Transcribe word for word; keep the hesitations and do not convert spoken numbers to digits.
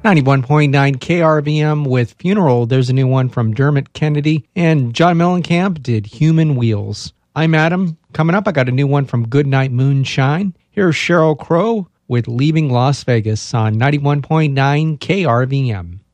ninety-one point nine K R V M with Funeral. There's a new one from Dermot Kennedy. And John Mellencamp did Human Wheels. I'm Adam. Coming up, I got a new one from Goodnight Moonshine. Here's Sheryl Crow with Leaving Las Vegas on ninety-one point nine K R V M.